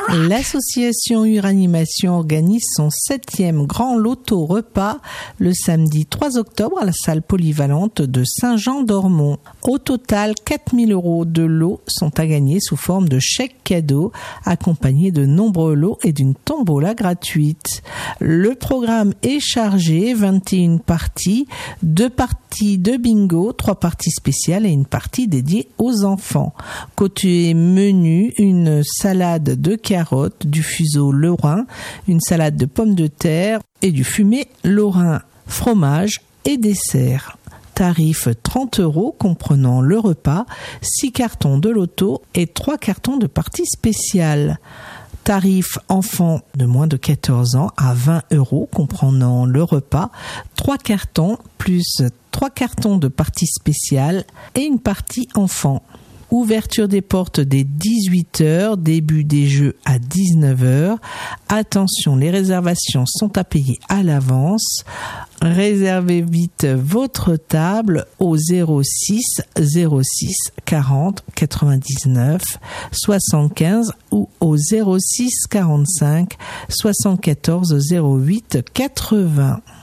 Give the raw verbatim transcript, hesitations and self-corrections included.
L'association Uranimation organise son septième grand loto repas le samedi trois octobre à la salle polyvalente de Saint-Jean-d'Ormont. Au total, quatre mille euros de lots sont à gagner sous forme de chèques cadeaux, accompagnés de nombreux lots et d'une tombola gratuite. Le programme est chargé, vingt et une parties, deux parties de bingo, trois parties spéciales et une partie dédiée aux enfants. Côté menu, une salade de carottes, du fuseau lorrain, une salade de pommes de terre et du fumé lorrain, fromage et dessert. Tarif trente euros comprenant le repas, six cartons de loto et trois cartons de partie spéciale. Tarif enfant de moins de quatorze ans à vingt euros comprenant le repas, trois cartons plus trois cartons de partie spéciale et une partie enfant. Ouverture des portes dès dix-huit heures, début des jeux à dix-neuf heures. Attention, les réservations sont à payer à l'avance. Réservez vite votre table au zéro six zéro six quarante quatre-vingt-dix-neuf soixante-quinze ou au zéro six quarante-cinq soixante-quatorze zéro huit quatre-vingts.